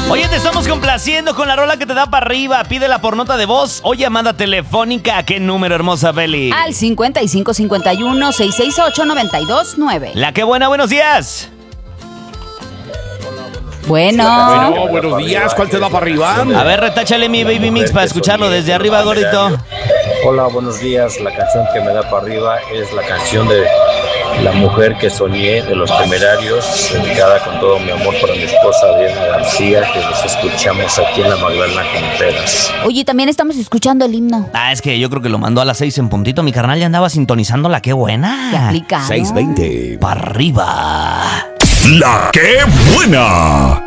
Oye, te estamos complaciendo con la rola que te da para arriba. Pídela por nota de voz o llamada telefónica. ¿A qué número, hermosa Beli? Al 5551-668-929. La que buena, buenos días. Bueno, buenos días. ¿Cuál te da para arriba? A ver, retáchale mi Baby Mix para escucharlo desde arriba, gordito. Hola, buenos días. La canción que me da para arriba es la canción de La mujer que soñé de Los Temerarios, dedicada con todo mi amor para mi esposa Adriana García, que los escuchamos aquí en la Magdalena Contreras. oye, también estamos escuchando el himno. Es que yo creo que lo mandó a las 6 en puntito. Mi carnal ya andaba sintonizando la que buena. Qué aplicado. 6:20. Para arriba. La que buena.